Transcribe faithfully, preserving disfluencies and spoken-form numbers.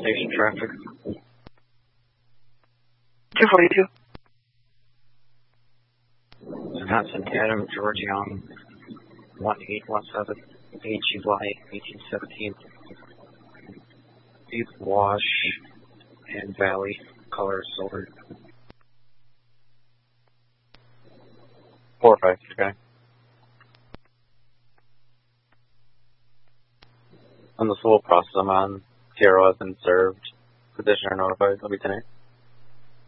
Station traffic. two forty-two. Wisconsin, Adam, Georgian, one eight one seven, H July eighteen seventeen. Deep wash and valley, color silver. four five, okay. On the full process I'm on, T R O has been served. Petitioner notified. I'll be tonight.